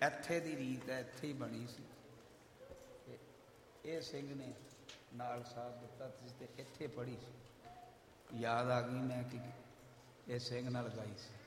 ਇੱਥੇ ਦੀ ਰੀਤ ਹੈ, ਇੱਥੇ ਹੀ ਬਣੀ ਸੀ। ਇਹ ਸਿੰਘ ਨੇ ਨਾਲ ਸਾਥ ਦਿੱਤਾ ਤੇ ਇੱਥੇ ਪੜ੍ਹੀ ਸੀ। ਯਾਦ ਆ ਗਈ ਮੈਂ ਕਿ ਇਹ ਸਿੰਘ ਨਾਲ ਗਾਈ ਸੀ।